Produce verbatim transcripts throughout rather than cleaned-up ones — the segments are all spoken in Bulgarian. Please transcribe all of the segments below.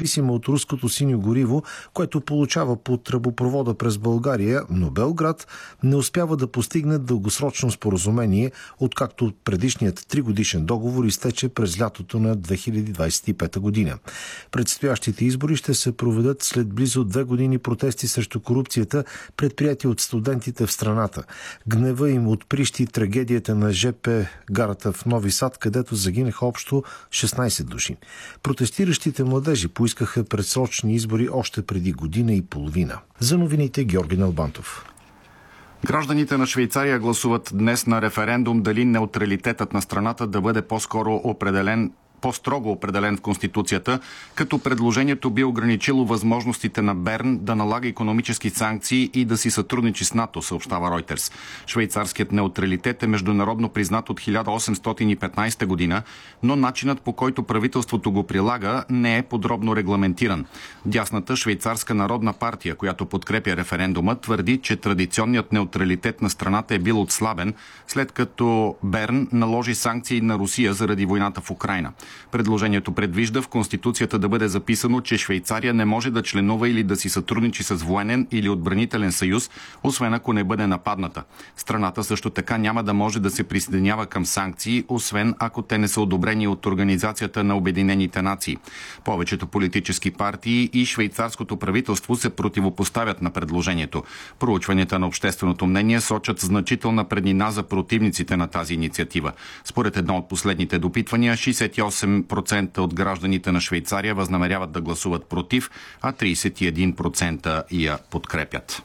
зависима от руското синьо гориво, което получава по тръбопровода през България, но Белград не успява да постигне дългосрочно споразумение, откакто предишният тригодишен договор изтече през лятото на две хиляди двадесет и пета година. Предстоящите избори ще се проведат след близо две години протести срещу корупцията, предприятия от студентите в страната. Гнева им отприщи трагедията на ЖП гарата в Нови Сад, където загинаха общо шестнадесет души. Протестиращите младежи поискаха предсрочни избори още преди година и половина. За новините Георги Налбантов. Гражданите на Швейцария гласуват днес на референдум дали неутралитетът на страната да бъде по-скоро определен по-строго определен в Конституцията, като предложението би ограничило възможностите на Берн да налага икономически санкции и да си сътрудничи с НАТО, съобщава Ройтерс. Швейцарският неутралитет е международно признат от хиляда осемстотин и петнадесета година, но начинът, по който правителството го прилага, не е подробно регламентиран. Дясната Швейцарска народна партия, която подкрепя референдума, твърди, че традиционният неутралитет на страната е бил отслабен, след като Берн наложи санкции на Русия заради войната в Украйна. Предложението предвижда в Конституцията да бъде записано, че Швейцария не може да членува или да си сътрудничи с военен или отбранителен съюз, освен ако не бъде нападната. Страната също така няма да може да се присъединява към санкции, освен ако те не са одобрени от Организацията на Обединените нации. Повечето политически партии и швейцарското правителство се противопоставят на предложението. Проучванията на общественото мнение сочат значителна преднина за противниците на тази инициатива. Според едно от последните допитвания, шейсет и осем процента от гражданите на Швейцария възнамеряват да гласуват против, а тридесет и един процента я подкрепят.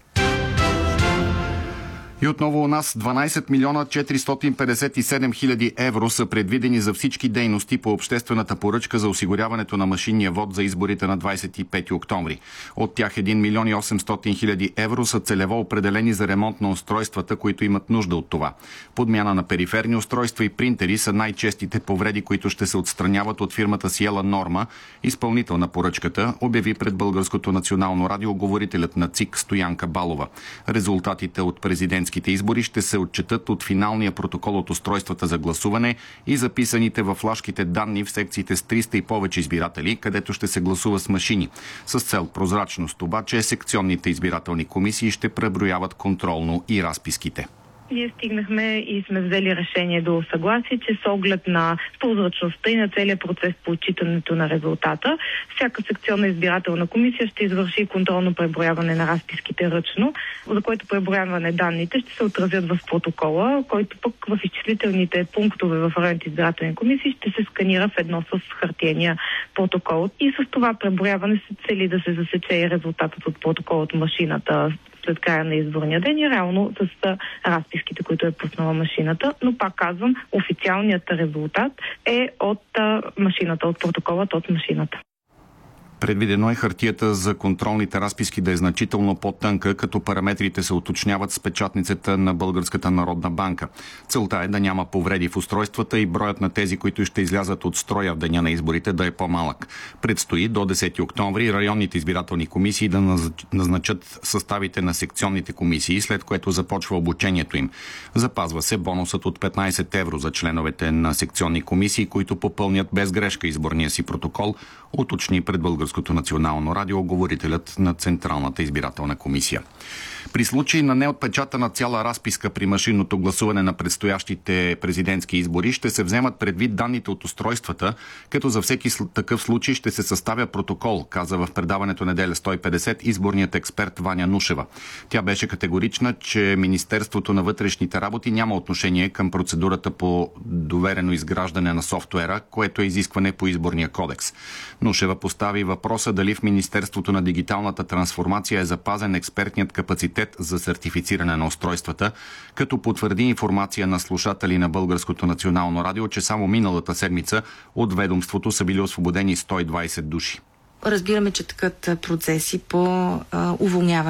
И отново у нас дванадесет милиона четиристотин петдесет и седем хиляди евро са предвидени за всички дейности по обществената поръчка за осигуряването на машинния вод за изборите на двадесет и пети октомври. От тях един милион и осемстотин хиляди евро са целево определени за ремонт на устройствата, които имат нужда от това. Подмяна на периферни устройства и принтери са най-честите повреди, които ще се отстраняват от фирмата Сиела Норма, изпълнител на поръчката, обяви пред Българското национално радио говорителят на ЦИК Стоянка Балова. Резултатите от президентските избори ще се отчетат от финалния протокол от устройствата за гласуване и записаните във флашките данни в секциите с триста и повече избиратели, където ще се гласува с машини. С цел прозрачност обаче секционните избирателни комисии ще преброяват контролно и разписките. Ние стигнахме и сме взели решение до съгласие, че с оглед на прозрачността и на целия процес по отчитането на резултата, всяка секционна избирателна комисия ще извърши контролно преброяване на разписките ръчно, за което преброяване данните ще се отразят в протокола, който пък в изчислителните пунктове в районните избирателни комисии ще се сканира в едно с хартиения протокол. И с това преброяване се цели да се засече и резултатът от протокола от машината след края на изборния ден и реално с разписките, които е пуснала машината. Но пак казвам, официалният резултат е от а, машината, от протоколът от машината. Предвидено е хартията за контролните разписки да е значително по-тънка, като параметрите се уточняват с печатницата на Българската народна банка. Целта е да няма повреди в устройствата и броят на тези, които ще излязат от строя в деня на изборите, да е по-малък. Предстои до десети октомври районните избирателни комисии да назначат съставите на секционните комисии, след което започва обучението им. Запазва се бонусът от петнадесет евро за членовете на секционни комисии, които попълнят без грешка изборния си протокол, уточни пред Българското национално радио говорителят на Централната избирателна комисия. При случай на неотпечатана цяла разписка при машинното гласуване на предстоящите президентски избори ще се вземат предвид данните от устройствата, като за всеки такъв случай ще се съставя протокол, каза в предаването Неделя сто и петдесет изборният експерт Ваня Нушева. Тя беше категорична, че Министерството на вътрешните работи няма отношение към процедурата по доверено изграждане на софтуера, което е изискване по изборния кодекс. Нушева постави въпроса дали в Министерството на дигиталната трансформация е запазен експертният капацитет за сертифициране на устройствата, като потвърди информация на слушатели на Българското национално радио, че само миналата седмица от ведомството са били освободени сто и двадесет души. Разбираме, че такът процеси по а, уволняване